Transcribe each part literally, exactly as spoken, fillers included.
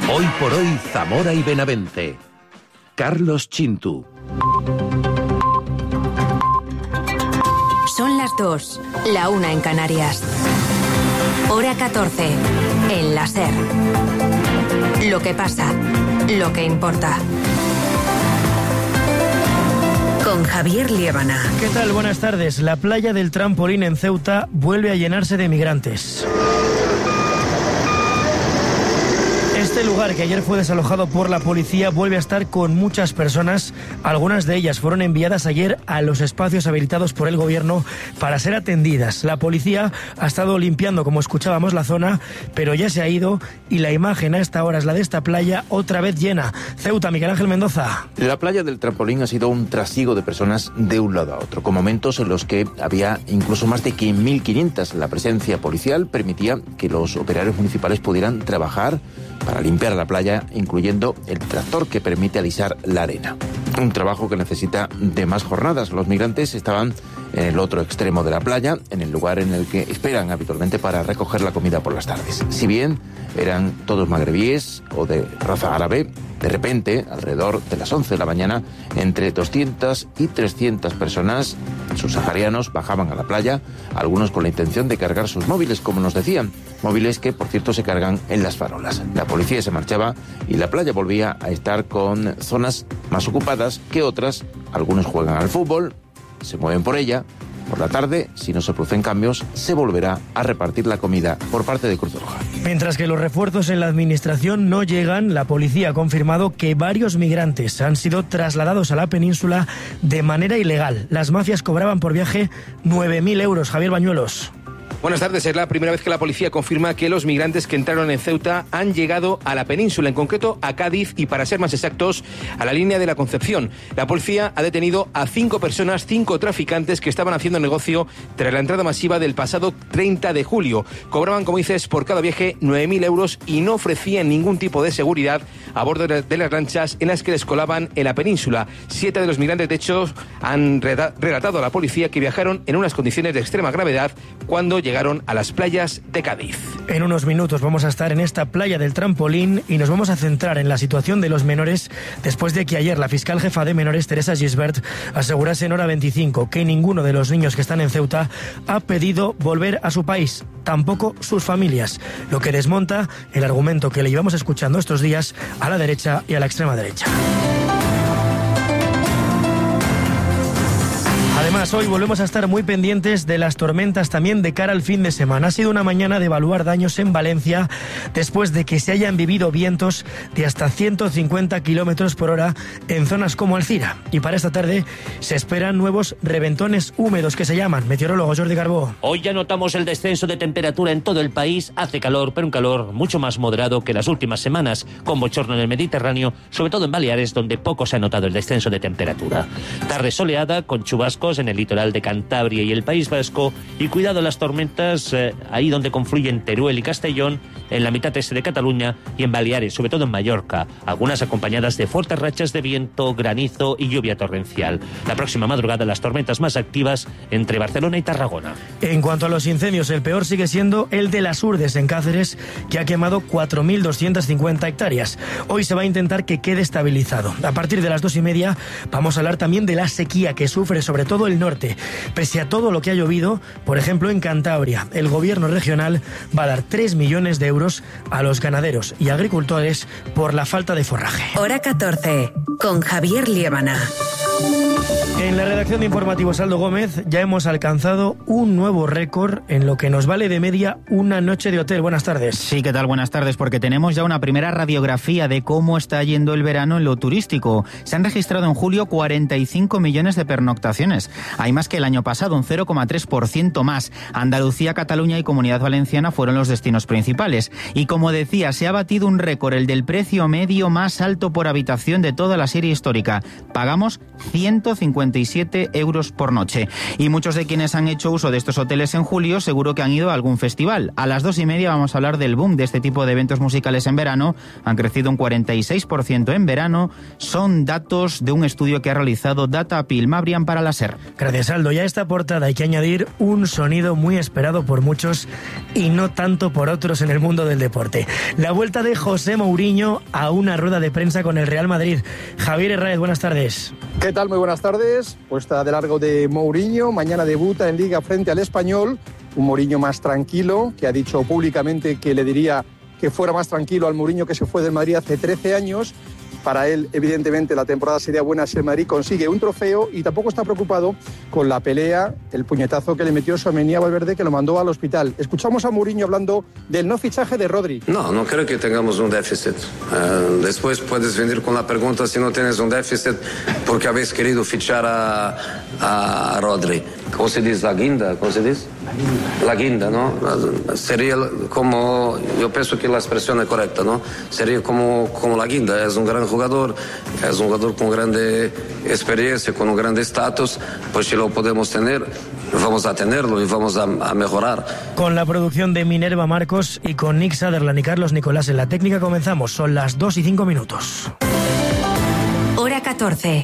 Hoy por hoy, Zamora y Benavente. Carlos Chintu. Son las dos, la una en Canarias. Hora catorce, en la SER. Lo que pasa, lo que importa. Con Javier Liébana. ¿Qué tal? Buenas tardes. La playa del Trampolín en Ceuta vuelve a llenarse de migrantes. Este lugar, que ayer fue desalojado por la policía, vuelve a estar con muchas personas. Algunas de ellas fueron enviadas ayer a los espacios habilitados por el gobierno para ser atendidas. La policía ha estado limpiando, como escuchábamos, la zona, pero ya se ha ido y la imagen a esta hora es la de esta playa otra vez llena. Ceuta, Miguel Ángel Mendoza. La playa del Trampolín ha sido un trasiego de personas de un lado a otro, con momentos en los que había incluso más de mil quinientas. La presencia policial permitía que los operarios municipales pudieran trabajar para limpiar la playa, incluyendo el tractor que permite alisar la arena. Un trabajo que necesita de más jornadas. Los migrantes estaban en el otro extremo de la playa, en el lugar en el que esperan habitualmente para recoger la comida por las tardes. Si bien eran todos magrebíes o de raza árabe, de repente, alrededor de las once de la mañana, entre doscientas y trescientas personas subsaharianos bajaban a la playa, algunos con la intención de cargar sus móviles, como nos decían, móviles que, por cierto, se cargan en las farolas. La policía se marchaba y la playa volvía a estar con zonas más ocupadas que otras. Algunos juegan al fútbol, se mueven por ella. Por la tarde, si no se producen cambios, se volverá a repartir la comida por parte de Cruz Roja. Mientras que los refuerzos en la administración no llegan, la policía ha confirmado que varios migrantes han sido trasladados a la península de manera ilegal. Las mafias cobraban por viaje nueve mil euros. Javier Bañuelos. Buenas tardes. Es la primera vez que la policía confirma que los migrantes que entraron en Ceuta han llegado a la península, en concreto a Cádiz y, para ser más exactos, a la línea de la Concepción. La policía ha detenido a cinco personas, cinco traficantes que estaban haciendo negocio tras la entrada masiva del pasado treinta de julio. Cobraban, como dices, por cada viaje nueve mil euros y no ofrecían ningún tipo de seguridad a bordo de las lanchas en las que les colaban en la península. Siete de los migrantes, de hecho, han relatado a la policía que viajaron en unas condiciones de extrema gravedad cuando llegaron a las playas de Cádiz. En unos minutos vamos a estar en esta playa del Trampolín y nos vamos a centrar en la situación de los menores después de que ayer la fiscal jefa de menores, Teresa Gisbert, asegurase en Hora veinticinco que ninguno de los niños que están en Ceuta ha pedido volver a su país, tampoco sus familias, lo que desmonta el argumento que le llevamos escuchando estos días a la derecha y a la extrema derecha. Además, hoy volvemos a estar muy pendientes de las tormentas también de cara al fin de semana. Ha sido una mañana de evaluar daños en Valencia después de que se hayan vivido vientos de hasta ciento cincuenta kilómetros por hora en zonas como Alcira. Y para esta tarde se esperan nuevos reventones húmedos que se llaman. Meteorólogo Jordi Carbó. Hoy ya notamos el descenso de temperatura en todo el país. Hace calor, pero un calor mucho más moderado que las últimas semanas, con bochorno en el Mediterráneo, sobre todo en Baleares, donde poco se ha notado el descenso de temperatura. Tarde soleada, con chubascos en el litoral de Cantabria y el País Vasco, y cuidado las tormentas eh, ahí donde confluyen Teruel y Castellón, en la mitad este de Cataluña y en Baleares, sobre todo en Mallorca, algunas acompañadas de fuertes rachas de viento, granizo y lluvia torrencial. La próxima madrugada las tormentas más activas entre Barcelona y Tarragona. En cuanto a los incendios, el peor sigue siendo el de las Urdes en Cáceres, que ha quemado cuatro mil doscientas cincuenta hectáreas. Hoy se va a intentar que quede estabilizado. A partir de las dos y media vamos a hablar también de la sequía que sufre sobre todo el norte. Pese a todo lo que ha llovido, por ejemplo en Cantabria, el gobierno regional va a dar tres millones de euros a los ganaderos y agricultores por la falta de forraje. Hora catorce, con Javier Liébana. En la redacción de Informativos Aldo Gómez ya hemos alcanzado un nuevo récord en lo que nos vale de media una noche de hotel. Buenas tardes. Sí, ¿qué tal? Buenas tardes, porque tenemos ya una primera radiografía de cómo está yendo el verano en lo turístico. Se han registrado en julio cuarenta y cinco millones de pernoctaciones. Hay más que el año pasado, un cero coma tres por ciento más. Andalucía, Cataluña y Comunidad Valenciana fueron los destinos principales. Y como decía, se ha batido un récord, el del precio medio más alto por habitación de toda la serie histórica. Pagamos ciento cincuenta cincuenta y siete euros por noche. Y muchos de quienes han hecho uso de estos hoteles en julio seguro que han ido a algún festival. A las dos y media vamos a hablar del boom de este tipo de eventos musicales en verano. Han crecido un cuarenta y seis por ciento en verano. Son datos de un estudio que ha realizado Datapil. Mabrián para la SER. Gracias, Aldo. Y a esta portada hay que añadir un sonido muy esperado por muchos y no tanto por otros en el mundo del deporte. La vuelta de José Mourinho a una rueda de prensa con el Real Madrid. Javier Herráez, buenas tardes. ¿Qué tal? Muy buenas tardes. Puesta de largo de Mourinho. Mañana debuta en Liga frente al Español. Un Mourinho más tranquilo, que ha dicho públicamente que le diría que fuera más tranquilo al Mourinho que se fue del Madrid hace trece años. Para él, evidentemente, la temporada sería buena si el Madrid consigue un trofeo y tampoco está preocupado con la pelea, el puñetazo que le metió Tchouaméni a Valverde, que lo mandó al hospital. Escuchamos a Mourinho hablando del no fichaje de Rodri. No, no creo que tengamos un déficit. Uh, después puedes venir con la pregunta si no tienes un déficit porque habéis querido fichar a, a Rodri. ¿Cómo se dice? La guinda, ¿cómo se dice? La guinda, ¿no? Sería como, yo pienso que la expresión es correcta, ¿no? Sería como, como la guinda, es un gran jugador, es un jugador con grande experiencia, con un grande estatus, pues si lo podemos tener, vamos a tenerlo y vamos a, a mejorar. Con la producción de Minerva Marcos y con Nick Sutherland y Carlos Nicolás en la técnica comenzamos, son las dos y cinco minutos. Hora catorce.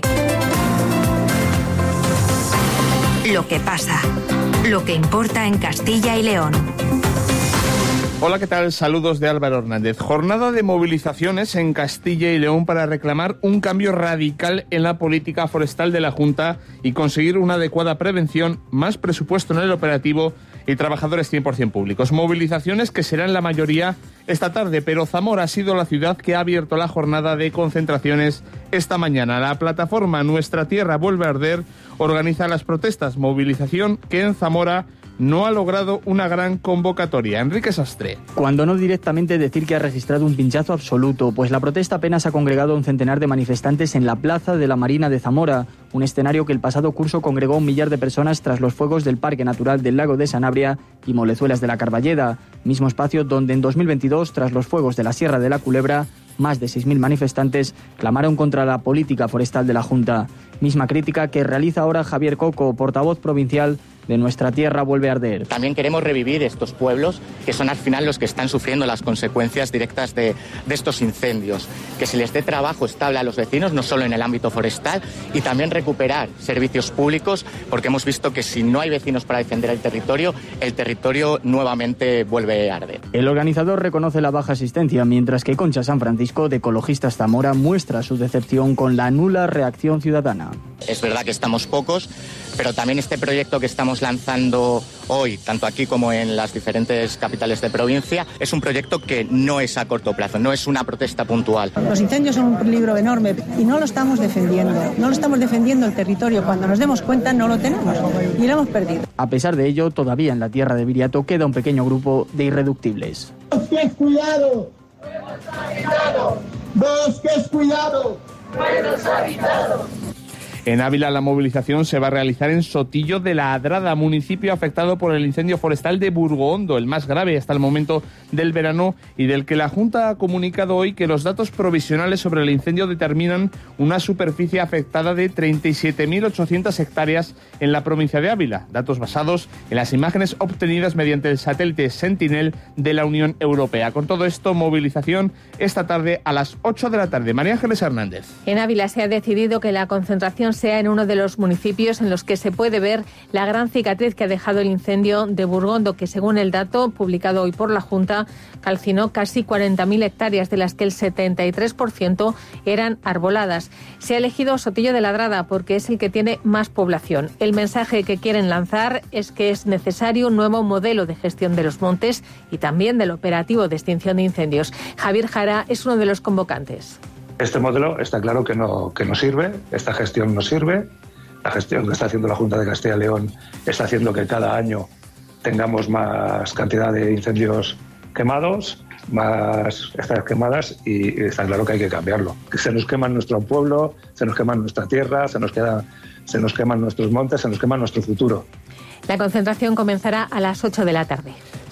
Lo que pasa, lo que importa en Castilla y León. Hola, ¿qué tal? Saludos de Álvaro Hernández. Jornada de movilizaciones en Castilla y León para reclamar un cambio radical en la política forestal de la Junta y conseguir una adecuada prevención, más presupuesto en el operativo y trabajadores cien por ciento públicos. Movilizaciones que serán la mayoría esta tarde, pero Zamora ha sido la ciudad que ha abierto la jornada de concentraciones esta mañana. La plataforma Nuestra Tierra Vuelve a Arder organiza las protestas, movilización que en Zamora no ha logrado una gran convocatoria. Enrique Sastre. Cuando no directamente decir que ha registrado un pinchazo absoluto, pues la protesta apenas ha congregado a un centenar de manifestantes en la Plaza de la Marina de Zamora, un escenario que el pasado curso congregó a un millar de personas tras los fuegos del Parque Natural del Lago de Sanabria y Molezuelas de la Carballeda, mismo espacio donde en dos mil veintidós, tras los fuegos de la Sierra de la Culebra, más de seis mil manifestantes clamaron contra la política forestal de la Junta. Misma crítica que realiza ahora Javier Coco, portavoz provincial de Nuestra Tierra Vuelve a Arder. También queremos revivir estos pueblos que son al final los que están sufriendo las consecuencias directas de, de estos incendios. Que se les dé trabajo estable a los vecinos, no solo en el ámbito forestal, y también recuperar servicios públicos, porque hemos visto que si no hay vecinos para defender el territorio, el territorio nuevamente vuelve a arder. El organizador reconoce la baja asistencia, mientras que Concha San Francisco, de Ecologistas Zamora, muestra su decepción con la nula reacción ciudadana. Es verdad que estamos pocos, pero también este proyecto que estamos lanzando hoy, tanto aquí como en las diferentes capitales de provincia, es un proyecto que no es a corto plazo, no es una protesta puntual. Los incendios son un peligro enorme y no lo estamos defendiendo, no lo estamos defendiendo el territorio. Cuando nos demos cuenta no lo tenemos y lo hemos perdido. A pesar de ello, todavía en la tierra de Viriato queda un pequeño grupo de irreductibles. ¡Bosques, cuidado! ¡Bosques, cuidado! ¡Buenos habitados! En Ávila la movilización se va a realizar en Sotillo de la Adrada, municipio afectado por el incendio forestal de Burgondo, el más grave hasta el momento del verano y del que la Junta ha comunicado hoy que los datos provisionales sobre el incendio determinan una superficie afectada de treinta y siete mil ochocientas hectáreas en la provincia de Ávila, datos basados en las imágenes obtenidas mediante el satélite Sentinel de la Unión Europea. Con todo esto, movilización esta tarde a las ocho de la tarde. María Ángeles Hernández. En Ávila se ha decidido que la concentración sea en uno de los municipios en los que se puede ver la gran cicatriz que ha dejado el incendio de Burgondo, que según el dato publicado hoy por la Junta, calcinó casi cuarenta mil hectáreas, de las que el setenta y tres por ciento eran arboladas. Se ha elegido Sotillo de la Adrada porque es el que tiene más población. El mensaje que quieren lanzar es que es necesario un nuevo modelo de gestión de los montes y también del operativo de extinción de incendios. Javier Jara es uno de los convocantes. Este modelo está claro que no, que no sirve, esta gestión no sirve, la gestión que está haciendo la Junta de Castilla y León está haciendo que cada año tengamos más cantidad de incendios quemados, más estas quemadas, y está claro que hay que cambiarlo. Se nos quema nuestro pueblo, se nos quema nuestra tierra, se nos, queda, se nos queman nuestros montes, se nos quema nuestro futuro. La concentración comenzará a las ocho de la tarde.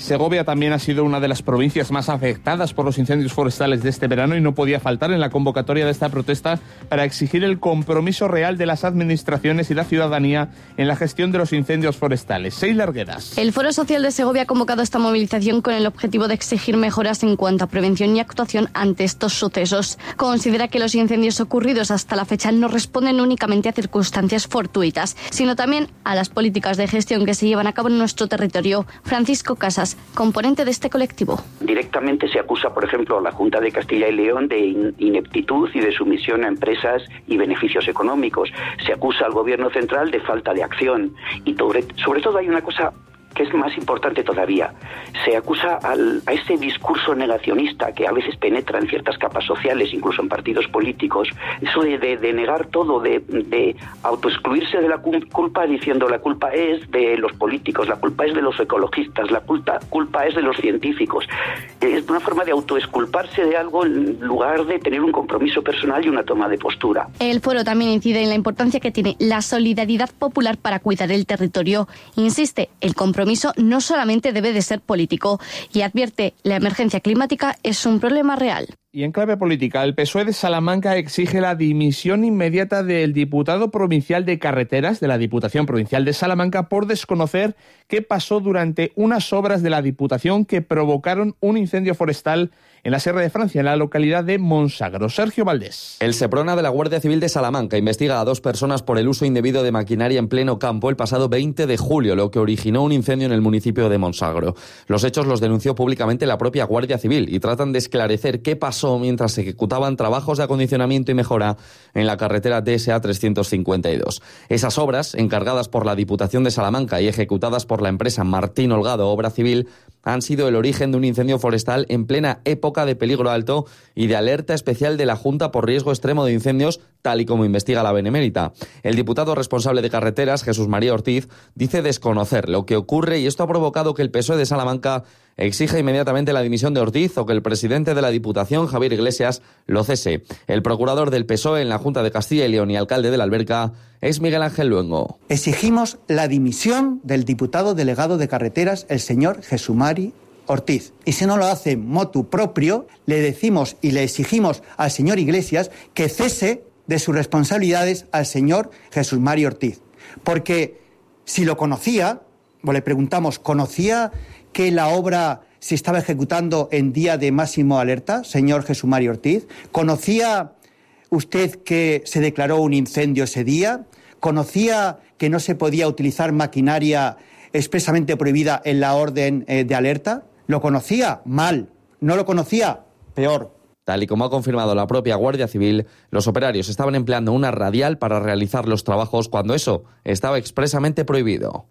Segovia también ha sido una de las provincias más afectadas por los incendios forestales de este verano y no podía faltar en la convocatoria de esta protesta para exigir el compromiso real de las administraciones y la ciudadanía en la gestión de los incendios forestales. Seis Largueras. El Foro Social de Segovia ha convocado esta movilización con el objetivo de exigir mejoras en cuanto a prevención y actuación ante estos sucesos. Considera que los incendios ocurridos hasta la fecha no responden únicamente a circunstancias fortuitas, sino también a las políticas de gestión que se llevan a cabo en nuestro territorio. Francisco Casas, componente de este colectivo. Directamente se acusa, por ejemplo, a la Junta de Castilla y León de ineptitud y de sumisión a empresas y beneficios económicos. Se acusa al Gobierno central de falta de acción. Y sobre, sobre todo hay una cosa que es más importante todavía. Se acusa al, a ese discurso negacionista que a veces penetra en ciertas capas sociales, incluso en partidos políticos, eso de, de, de negar todo, de, de autoexcluirse de la culpa diciendo la culpa es de los políticos, la culpa es de los ecologistas, la culpa, culpa es de los científicos. Es una forma de autoexculparse de algo en lugar de tener un compromiso personal y una toma de postura. El foro también incide en la importancia que tiene la solidaridad popular para cuidar el territorio. Insiste, el compromiso no solamente debe de ser político y advierte, la emergencia climática es un problema real. Y en clave política, el P S O E de Salamanca exige la dimisión inmediata del diputado provincial de Carreteras de la Diputación Provincial de Salamanca por desconocer qué pasó durante unas obras de la Diputación que provocaron un incendio forestal en la Sierra de Francia, en la localidad de Monsagro. Sergio Valdés. El Seprona de la Guardia Civil de Salamanca investiga a dos personas por el uso indebido de maquinaria en pleno campo el pasado veinte de julio, lo que originó un incendio en el municipio de Monsagro. Los hechos los denunció públicamente la propia Guardia Civil y tratan de esclarecer qué pasó mientras se ejecutaban trabajos de acondicionamiento y mejora en la carretera T S A trescientos cincuenta y dos. Esas obras, encargadas por la Diputación de Salamanca y ejecutadas por la empresa Martín Holgado Obra Civil, han sido el origen de un incendio forestal en plena época de peligro alto y de alerta especial de la Junta por riesgo extremo de incendios, tal y como investiga la Benemérita. El diputado responsable de Carreteras, Jesús María Ortiz, dice desconocer lo que ocurre y esto ha provocado que el P S O E de Salamanca exige inmediatamente la dimisión de Ortiz o que el presidente de la Diputación, Javier Iglesias, lo cese. El procurador del P S O E en la Junta de Castilla y León y alcalde de la Alberca es Miguel Ángel Luengo. Exigimos la dimisión del diputado delegado de Carreteras, el señor Jesús Mari Ortiz. Y si no lo hace motu propio, le decimos y le exigimos al señor Iglesias que cese de sus responsabilidades al señor Jesús Mari Ortiz. Porque si lo conocía, o le preguntamos, ¿conocía que la obra se estaba ejecutando en día de máximo alerta, señor Jesús Mari Ortiz? ¿Conocía usted que se declaró un incendio ese día? ¿Conocía que no se podía utilizar maquinaria expresamente prohibida en la orden eh, de alerta? ¿Lo conocía? Mal. ¿No lo conocía? Peor. Tal y como ha confirmado la propia Guardia Civil, los operarios estaban empleando una radial para realizar los trabajos cuando eso estaba expresamente prohibido.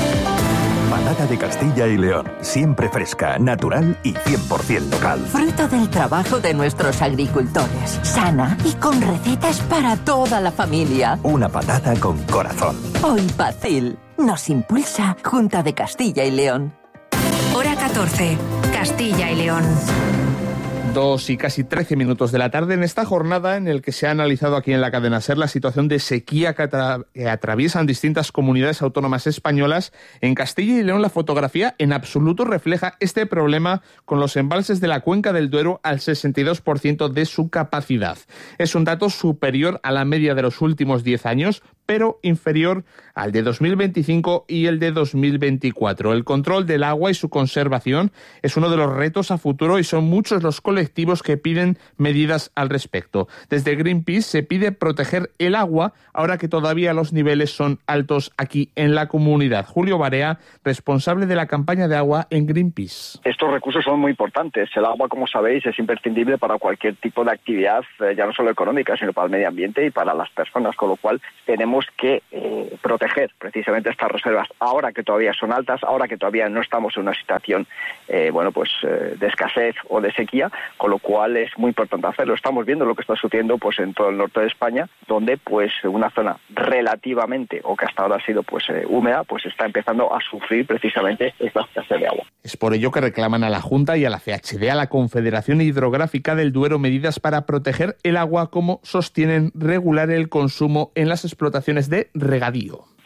Patata de Castilla y León, siempre fresca, natural y cien por ciento local. Fruto del trabajo de nuestros agricultores, sana y con recetas para toda la familia. Una patata con corazón. Hoy Pacil nos impulsa Junta de Castilla y León. Hora catorce, Castilla y León. Dos y casi trece minutos de la tarde en esta jornada en el que se ha analizado aquí en la cadena SER la situación de sequía que, atra- que atraviesan distintas comunidades autónomas españolas. En Castilla y León la fotografía en absoluto refleja este problema con los embalses de la cuenca del Duero al sesenta y dos por ciento de su capacidad. Es un dato superior a la media de los últimos diez años, pero inferior al de dos mil veinticinco y el de dos mil veinticuatro. El control del agua y su conservación es uno de los retos a futuro y son muchos los colectivos que piden medidas al respecto. Desde Greenpeace se pide proteger el agua ahora que todavía los niveles son altos aquí en la comunidad. Julio Barea, responsable de la campaña de agua en Greenpeace. Estos recursos son muy importantes. El agua, como sabéis, es imprescindible para cualquier tipo de actividad, eh, ya no solo económica, sino para el medio ambiente y para las personas, con lo cual tenemos que eh, proteger precisamente estas reservas ahora que todavía son altas, ahora que todavía no estamos en una situación eh, bueno pues eh, de escasez o de sequía, con lo cual es muy importante hacerlo. Estamos viendo lo que está sucediendo pues en todo el norte de España, donde pues una zona relativamente o que hasta ahora ha sido pues eh, húmeda, pues está empezando a sufrir precisamente esta escasez de agua. Es por ello que reclaman a la Junta y a la C H D, a la Confederación Hidrográfica del Duero, medidas para proteger el agua, como sostienen regular el consumo en las explotaciones de regadío.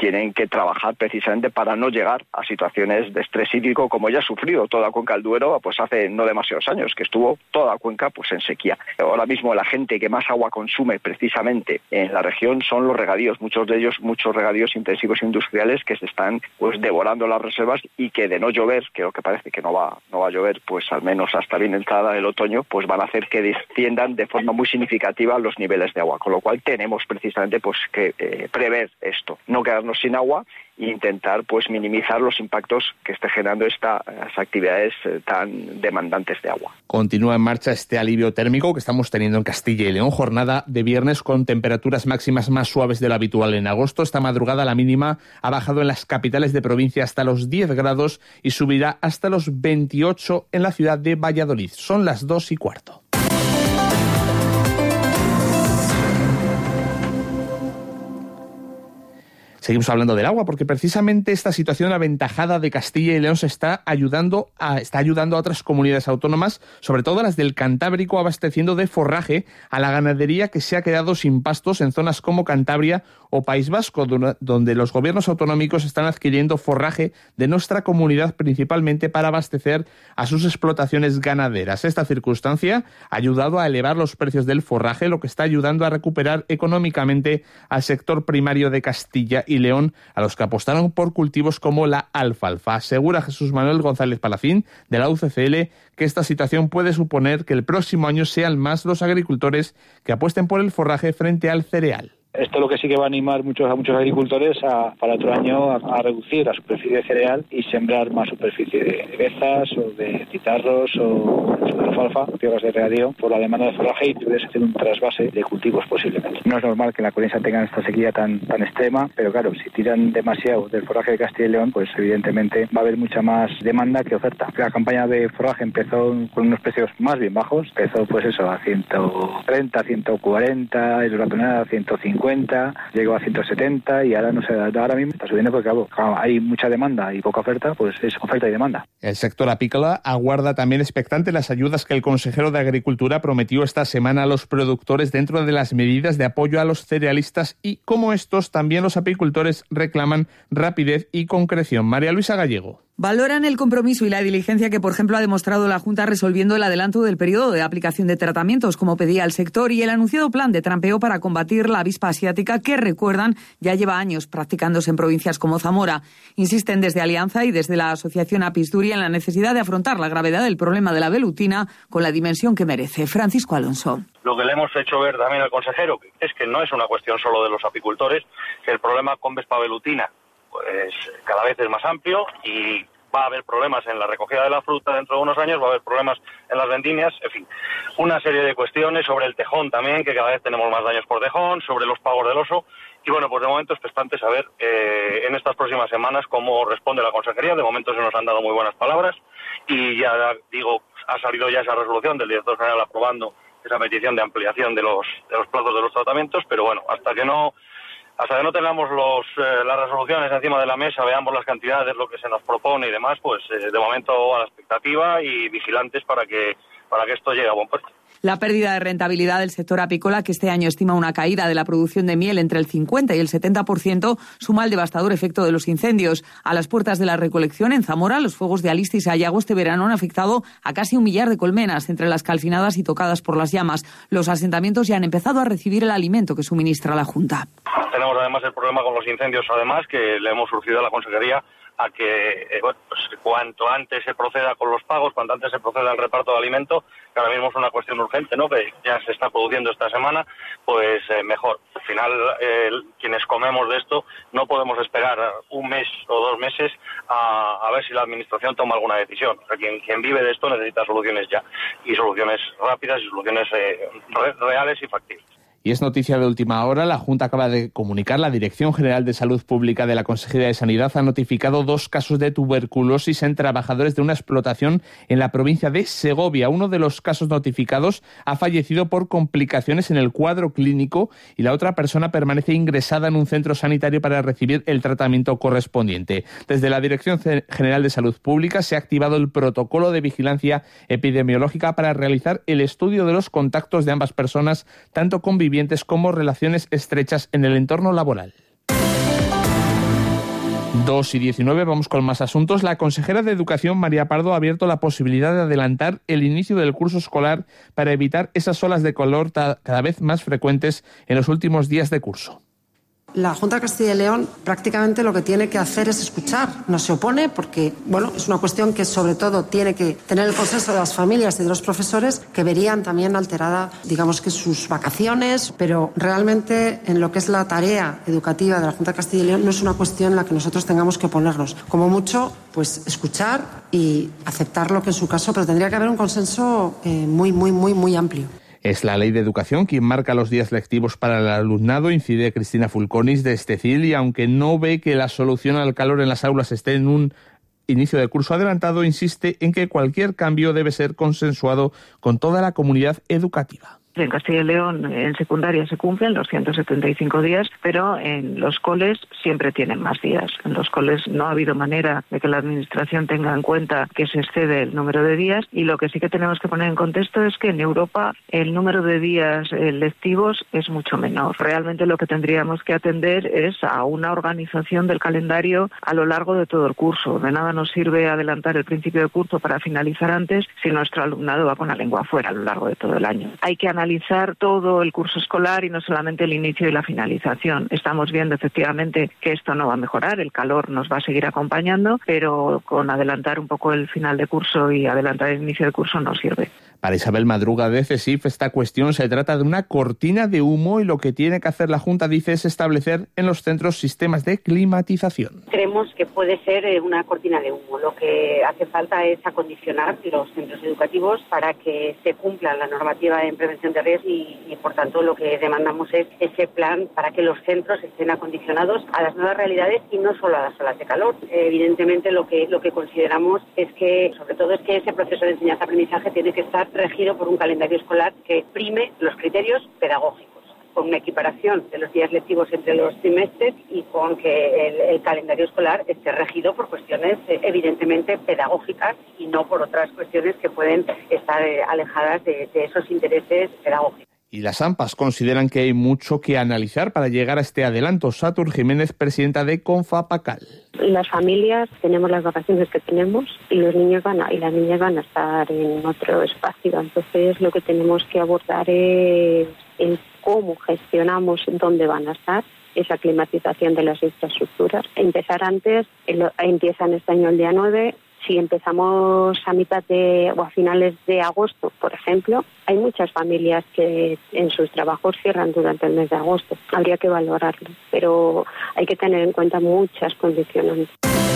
tienen que trabajar precisamente para no llegar a situaciones de estrés hídrico como ya ha sufrido toda la cuenca del Duero pues hace no demasiados años, que estuvo toda la cuenca pues en sequía. Ahora mismo la gente que más agua consume precisamente en la región son los regadíos, muchos de ellos, muchos regadíos intensivos e industriales que se están pues devorando las reservas y que de no llover, que lo que parece que no va, no va a llover, pues al menos hasta bien entrada el otoño, pues van a hacer que desciendan de forma muy significativa los niveles de agua, con lo cual tenemos precisamente pues que eh, prever esto, no quedarnos sin agua e intentar pues minimizar los impactos que esté generando estas actividades eh, tan demandantes de agua. Continúa en marcha este alivio térmico que estamos teniendo en Castilla y León, jornada de viernes con temperaturas máximas más suaves de lo habitual en agosto. Esta madrugada la mínima ha bajado en las capitales de provincia hasta los diez grados y subirá hasta los veintiocho en la ciudad de Valladolid. Son las dos y cuarto. Seguimos hablando del agua porque precisamente esta situación aventajada de Castilla y León se está ayudando a, está ayudando a otras comunidades autónomas, sobre todo las del Cantábrico, abasteciendo de forraje a la ganadería que se ha quedado sin pastos en zonas como Cantabria o País Vasco, donde los gobiernos autonómicos están adquiriendo forraje de nuestra comunidad principalmente para abastecer a sus explotaciones ganaderas. Esta circunstancia ha ayudado a elevar los precios del forraje, lo que está ayudando a recuperar económicamente al sector primario de Castilla y León, a los que apostaron por cultivos como la alfalfa. Asegura Jesús Manuel González Palacín, de la U C C L, que esta situación puede suponer que el próximo año sean más los agricultores que apuesten por el forraje frente al cereal. Esto lo que sí que va a animar muchos, a muchos agricultores a, para otro año a, a reducir la superficie de cereal y sembrar más superficie de bezas o de citarros o de alfalfa, tierras de regadío, por la demanda de forraje y puedes hacer un trasvase de cultivos posiblemente. No es normal que en la Corensa tengan esta sequía tan, tan extrema, pero claro, si tiran demasiado del forraje de Castilla y León, pues evidentemente va a haber mucha más demanda que oferta. La campaña de forraje empezó con unos precios más bien bajos, empezó pues eso a ciento treinta, ciento cuarenta, el ratonera a ciento cincuenta, llegó a ciento setenta y ahora no sé, ahora mismo está subiendo porque claro, hay mucha demanda y poca oferta, pues es oferta y demanda. El sector apícola aguarda también expectante las ayudas que el consejero de Agricultura prometió esta semana a los productores dentro de las medidas de apoyo a los cerealistas y, como estos, también los apicultores reclaman rapidez y concreción. María Luisa Gallego. Valoran el compromiso y la diligencia que, por ejemplo, ha demostrado la Junta resolviendo el adelanto del periodo de aplicación de tratamientos, como pedía el sector, y el anunciado plan de trampeo para combatir la avispa asiática, que, recuerdan, ya lleva años practicándose en provincias como Zamora. Insisten desde Alianza y desde la Asociación Apisturia en la necesidad de afrontar la gravedad del problema de la velutina con la dimensión que merece. Francisco Alonso. Lo que le hemos hecho ver también al consejero es que no es una cuestión solo de los apicultores, que el problema con Vespa velutina pues cada vez es más amplio y va a haber problemas en la recogida de la fruta dentro de unos años, va a haber problemas en las vendimias, en fin, una serie de cuestiones sobre el tejón también, que cada vez tenemos más daños por tejón, sobre los pagos del oso, y bueno, pues de momento es expectante saber eh, en estas próximas semanas cómo responde la consejería. De momento se nos han dado muy buenas palabras y ya digo, ha salido ya esa resolución del director general aprobando esa petición de ampliación de los, de los plazos de los tratamientos, pero bueno, hasta que no Hasta que no tengamos los, eh, las resoluciones encima de la mesa, veamos las cantidades, lo que se nos propone y demás, pues eh, de momento a la expectativa y vigilantes para que, para que esto llegue a buen puerto. La pérdida de rentabilidad del sector apícola, que este año estima una caída de la producción de miel entre el cincuenta y el setenta por ciento, suma el devastador efecto de los incendios. A las puertas de la recolección en Zamora, los fuegos de Aliste y Sayago este verano han afectado a casi un millar de colmenas, entre las calcinadas y tocadas por las llamas. Los asentamientos ya han empezado a recibir el alimento que suministra la Junta. Tenemos además el problema con los incendios, además, que le hemos surgido a la consejería a que eh, bueno, pues, cuanto antes se proceda con los pagos, cuanto antes se proceda al reparto de alimento, que ahora mismo es una cuestión urgente, ¿no?, que ya se está produciendo esta semana, pues eh, mejor. Al final, eh, quienes comemos de esto, no podemos esperar un mes o dos meses a, a ver si la Administración toma alguna decisión. O sea, quien, quien vive de esto necesita soluciones ya, y soluciones rápidas y soluciones eh, re, reales y factibles. Y es noticia de última hora, la Junta acaba de comunicar, la Dirección General de Salud Pública de la Consejería de Sanidad ha notificado dos casos de tuberculosis en trabajadores de una explotación en la provincia de Segovia. Uno de los casos notificados ha fallecido por complicaciones en el cuadro clínico y la otra persona permanece ingresada en un centro sanitario para recibir el tratamiento correspondiente. Desde la Dirección General de Salud Pública se ha activado el protocolo de vigilancia epidemiológica para realizar el estudio de los contactos de ambas personas, tanto convivientes como relaciones estrechas en el entorno laboral. dos y diecinueve, vamos con más asuntos. La consejera de Educación, María Pardo, ha abierto la posibilidad de adelantar el inicio del curso escolar para evitar esas olas de calor cada vez más frecuentes en los últimos días de curso. La Junta de Castilla y León prácticamente lo que tiene que hacer es escuchar. No se opone porque, bueno, es una cuestión que sobre todo tiene que tener el consenso de las familias y de los profesores, que verían también alterada, digamos que sus vacaciones, pero realmente en lo que es la tarea educativa de la Junta de Castilla y León no es una cuestión en la que nosotros tengamos que oponernos. Como mucho, pues escuchar y aceptar lo que en su caso, pero tendría que haber un consenso eh, muy, muy, muy, muy amplio. Es la Ley de Educación quien marca los días lectivos para el alumnado, incide Cristina Fulconis de Estecil, y aunque no ve que la solución al calor en las aulas esté en un inicio de curso adelantado, insiste en que cualquier cambio debe ser consensuado con toda la comunidad educativa. En Castilla y León, en secundaria se cumplen los ciento setenta y cinco días, pero en los coles siempre tienen más días. En los coles no ha habido manera de que la Administración tenga en cuenta que se excede el número de días, y lo que sí que tenemos que poner en contexto es que en Europa el número de días lectivos es mucho menor. Realmente lo que tendríamos que atender es a una organización del calendario a lo largo de todo el curso. De nada nos sirve adelantar el principio de curso para finalizar antes si nuestro alumnado va con la lengua afuera a lo largo de todo el año. Hay que analizar analizar todo el curso escolar y no solamente el inicio y la finalización. Estamos viendo efectivamente que esto no va a mejorar, el calor nos va a seguir acompañando, pero con adelantar un poco el final de curso y adelantar el inicio de curso no sirve. Para Isabel Madruga de CESIF, esta cuestión se trata de una cortina de humo, y lo que tiene que hacer la Junta, dice, es establecer en los centros sistemas de climatización. Creemos que puede ser una cortina de humo. Lo que hace falta es acondicionar los centros educativos para que se cumpla la normativa en prevención de riesgos y, y, por tanto, lo que demandamos es ese plan para que los centros estén acondicionados a las nuevas realidades y no solo a las olas de calor. Evidentemente, lo que, lo que consideramos es que, sobre todo, es que ese proceso de enseñanza-aprendizaje tiene que estar regido por un calendario escolar que prime los criterios pedagógicos, con una equiparación de los días lectivos entre los trimestres y con que el, el calendario escolar esté regido por cuestiones eh, evidentemente pedagógicas y no por otras cuestiones que pueden estar eh, alejadas de, de esos intereses pedagógicos. Y las AMPAs consideran que hay mucho que analizar para llegar a este adelanto. Satur Jiménez, presidenta de Confapacal. Las familias tenemos las vacaciones que tenemos y los niños van a, y las niñas van a estar en otro espacio. Entonces lo que tenemos que abordar es el cómo gestionamos dónde van a estar, esa climatización de las infraestructuras. Empezar antes, empiezan este año el día nueve. Si empezamos a mitad de o a finales de agosto, por ejemplo, hay muchas familias que en sus trabajos cierran durante el mes de agosto. Habría que valorarlo, pero hay que tener en cuenta muchas condiciones.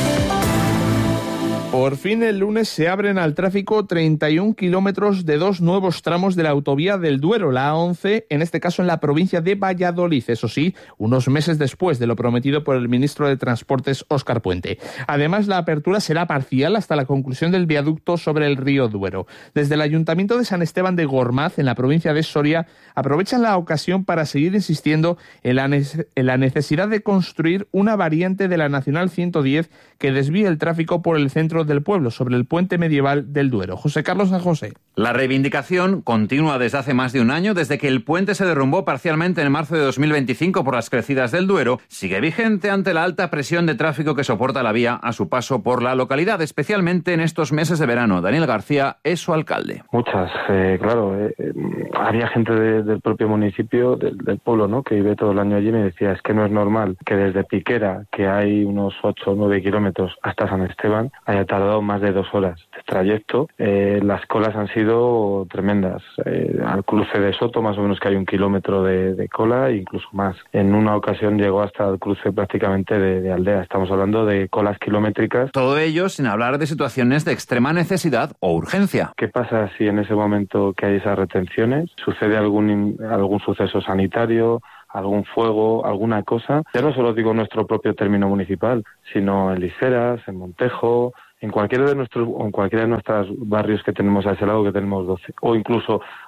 Por fin el lunes se abren al tráfico treinta y un kilómetros de dos nuevos tramos de la autovía del Duero, la A once, en este caso en la provincia de Valladolid, eso sí, unos meses después de lo prometido por el ministro de Transportes, Óscar Puente. Además, la apertura será parcial hasta la conclusión del viaducto sobre el río Duero. Desde el Ayuntamiento de San Esteban de Gormaz, en la provincia de Soria, aprovechan la ocasión para seguir insistiendo en la, ne- en la necesidad de construir una variante de la Nacional ciento diez que desvíe el tráfico por el centro del pueblo, sobre el puente medieval del Duero. José Carlos San José. La reivindicación continúa desde hace más de un año, desde que el puente se derrumbó parcialmente en marzo de dos mil veinticinco por las crecidas del Duero. Sigue vigente ante la alta presión de tráfico que soporta la vía a su paso por la localidad, especialmente en estos meses de verano. Daniel García es su alcalde. Muchas, eh, claro. Eh, eh, había gente de, del propio municipio, del, del pueblo, ¿no?, que vive todo el año allí, y me decía, es que no es normal que desde Piquera, que hay unos ocho o nueve kilómetros, hasta San Esteban, haya tardado más de dos horas de trayecto. Eh, las colas han sido tremendas. Eh, al cruce de Soto, más o menos que hay un kilómetro de, de cola, e incluso más. En una ocasión llegó hasta el cruce prácticamente de, de Aldea. Estamos hablando de colas kilométricas. Todo ello sin hablar de situaciones de extrema necesidad o urgencia. ¿Qué pasa si en ese momento que hay esas retenciones sucede algún, algún suceso sanitario, algún fuego, alguna cosa? Ya no solo digo nuestro propio término municipal, sino en Liseras, en Montejo, en cualquiera de nuestros, o en cualquiera de nuestros barrios que tenemos a ese lado, que tenemos doce, o incluso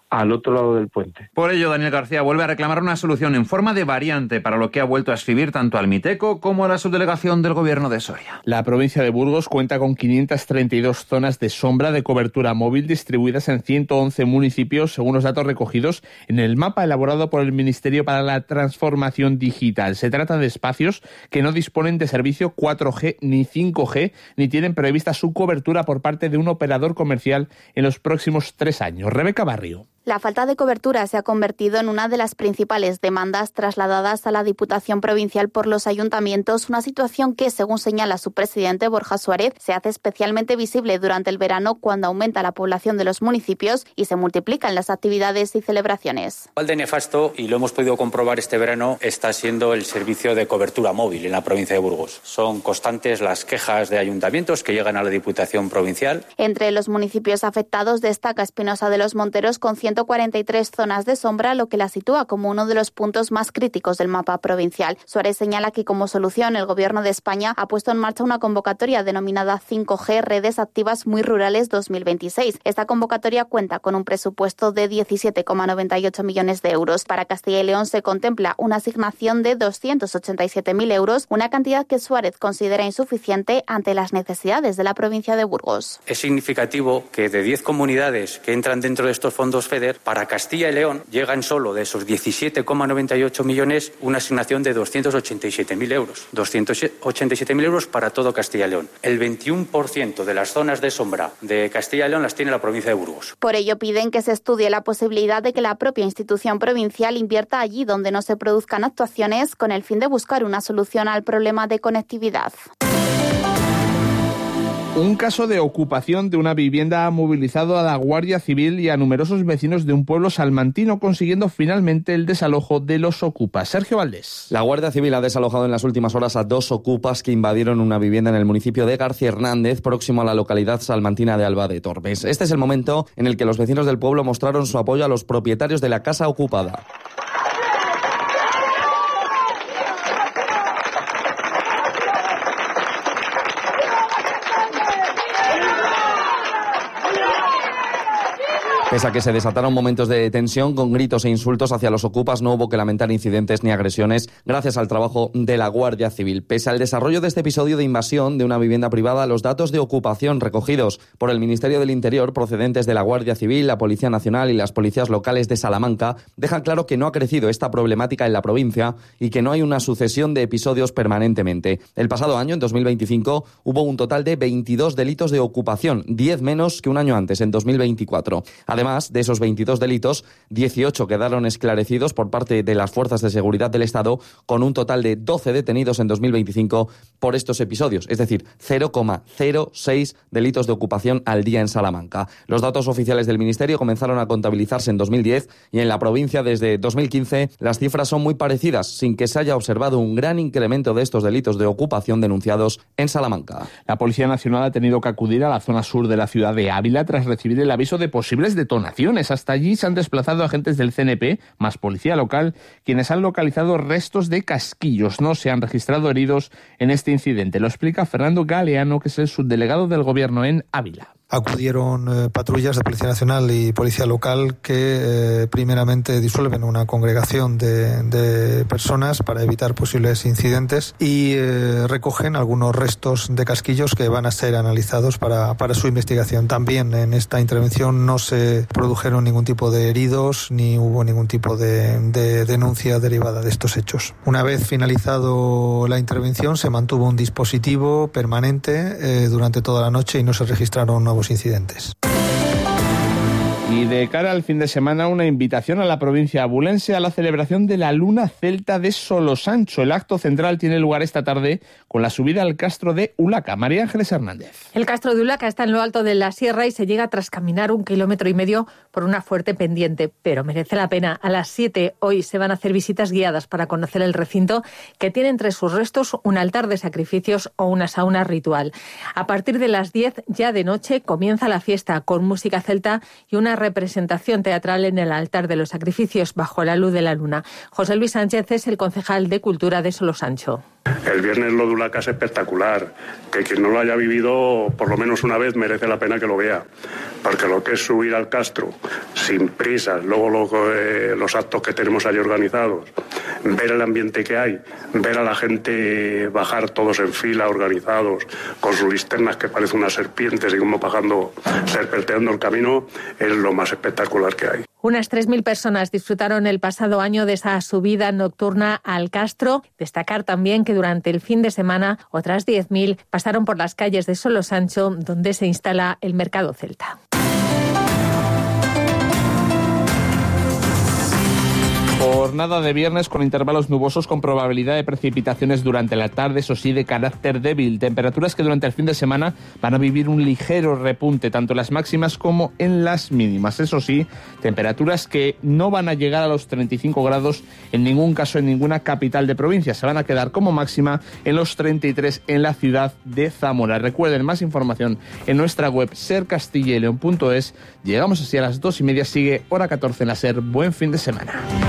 al otro lado del puente. Por ello, Daniel García vuelve a reclamar una solución en forma de variante para lo que ha vuelto a escribir tanto al Miteco como a la subdelegación del Gobierno de Soria. La provincia de Burgos cuenta con quinientas treinta y dos zonas de sombra de cobertura móvil distribuidas en ciento once municipios, según los datos recogidos en el mapa elaborado por el Ministerio para la Transformación Digital. Se trata de espacios que no disponen de servicio cuatro G ni cinco G, ni tienen prevista su cobertura por parte de un operador comercial en los próximos tres años. Rebeca Barrio. La falta de cobertura se ha convertido en una de las principales demandas trasladadas a la Diputación Provincial por los ayuntamientos, una situación que, según señala su presidente Borja Suárez, se hace especialmente visible durante el verano cuando aumenta la población de los municipios y se multiplican las actividades y celebraciones. Igual de nefasto, y lo hemos podido comprobar este verano, está siendo el servicio de cobertura móvil en la provincia de Burgos. Son constantes las quejas de ayuntamientos que llegan a la Diputación Provincial. Entre los municipios afectados destaca Espinosa de los Monteros con ciento cuarenta y tres zonas de sombra, lo que la sitúa como uno de los puntos más críticos del mapa provincial. Suárez señala que como solución el Gobierno de España ha puesto en marcha una convocatoria denominada cinco G Redes Activas Muy Rurales dos mil veintiséis. Esta convocatoria cuenta con un presupuesto de diecisiete coma noventa y ocho millones de euros. Para Castilla y León se contempla una asignación de doscientos ochenta y siete mil euros, una cantidad que Suárez considera insuficiente ante las necesidades de la provincia de Burgos. Es significativo que de diez comunidades que entran dentro de estos fondos FEDER, para Castilla y León llegan solo de esos diecisiete coma noventa y ocho millones una asignación de doscientos ochenta y siete mil euros. doscientos ochenta y siete mil euros para todo Castilla y León. El veintiuno por ciento de las zonas de sombra de Castilla y León las tiene la provincia de Burgos. Por ello piden que se estudie la posibilidad de que la propia institución provincial invierta allí donde no se produzcan actuaciones con el fin de buscar una solución al problema de conectividad. Un caso de ocupación de una vivienda ha movilizado a la Guardia Civil y a numerosos vecinos de un pueblo salmantino, consiguiendo finalmente el desalojo de los ocupas. Sergio Valdés. La Guardia Civil ha desalojado en las últimas horas a dos ocupas que invadieron una vivienda en el municipio de García Hernández, próximo a la localidad salmantina de Alba de Tormes. Este es el momento en el que los vecinos del pueblo mostraron su apoyo a los propietarios de la casa ocupada. Pese a que se desataron momentos de tensión con gritos e insultos hacia los ocupas, no hubo que lamentar incidentes ni agresiones gracias al trabajo de la Guardia Civil. Pese al desarrollo de este episodio de invasión de una vivienda privada, los datos de ocupación recogidos por el Ministerio del Interior procedentes de la Guardia Civil, la Policía Nacional y las policías locales de Salamanca dejan claro que no ha crecido esta problemática en la provincia y que no hay una sucesión de episodios permanentemente. El pasado año, en dos mil veinticinco, hubo un total de veintidós delitos de ocupación, diez menos que un año antes, en dos mil veinticuatro. Además, de esos veintidós delitos, dieciocho quedaron esclarecidos por parte de las fuerzas de seguridad del Estado, con un total de doce detenidos en dos mil veinticinco por estos episodios, es decir, cero coma cero seis delitos de ocupación al día en Salamanca. Los datos oficiales del Ministerio comenzaron a contabilizarse en dos mil diez y en la provincia desde dos mil quince las cifras son muy parecidas, sin que se haya observado un gran incremento de estos delitos de ocupación denunciados en Salamanca. La Policía Nacional ha tenido que acudir a la zona sur de la ciudad de Ávila tras recibir el aviso de posibles detonaciones. Hasta allí se han desplazado agentes del C N P, más policía local, quienes han localizado restos de casquillos. No se han registrado heridos en este incidente. Lo explica Fernando Galeano, que es el subdelegado del Gobierno en Ávila. Acudieron eh, patrullas de Policía Nacional y Policía Local que eh, primeramente disuelven una congregación de, de personas para evitar posibles incidentes y eh, recogen algunos restos de casquillos que van a ser analizados para, para su investigación. También en esta intervención no se produjeron ningún tipo de heridos ni hubo ningún tipo de, de denuncia derivada de estos hechos. Una vez finalizado la intervención se mantuvo un dispositivo permanente eh, durante toda la noche y no se registraron nuevos incidentes. Y de cara al fin de semana, una invitación a la provincia abulense a la celebración de la Luna Celta de Solosancho. El acto central tiene lugar esta tarde con la subida al castro de Ulaca. María Ángeles Hernández. El castro de Ulaca está en lo alto de la sierra y se llega tras caminar un kilómetro y medio por una fuerte pendiente, pero merece la pena. A las siete hoy se van a hacer visitas guiadas para conocer el recinto, que tiene entre sus restos un altar de sacrificios o una sauna ritual. A partir de las diez, ya de noche, comienza la fiesta con música celta y una representación teatral en el altar de los sacrificios bajo la luz de la luna. José Luis Sánchez es el concejal de Cultura de Solosancho. El viernes lo de Ulaca es espectacular, que quien no lo haya vivido por lo menos una vez merece la pena que lo vea, porque lo que es subir al Castro sin prisas, luego lo, eh, los actos que tenemos allí organizados, ver el ambiente que hay, ver a la gente bajar todos en fila, organizados, con sus linternas que parecen unas serpientes y como bajando, serpenteando el camino, es lo más espectacular que hay. Unas tres mil personas disfrutaron el pasado año de esa subida nocturna al Castro. Destacar también que durante el fin de semana otras diez mil pasaron por las calles de Solosancho, donde se instala el mercado celta. Jornada de viernes con intervalos nubosos con probabilidad de precipitaciones durante la tarde, eso sí, de carácter débil. Temperaturas que durante el fin de semana van a vivir un ligero repunte, tanto en las máximas como en las mínimas. Eso sí, temperaturas que no van a llegar a los treinta y cinco grados en ningún caso en ninguna capital de provincia. Se van a quedar como máxima en los treinta y tres en la ciudad de Zamora. Recuerden, más información en nuestra web ser castilla y león punto es. Llegamos así a las dos y media. Sigue Hora catorce en la SER. Buen fin de semana.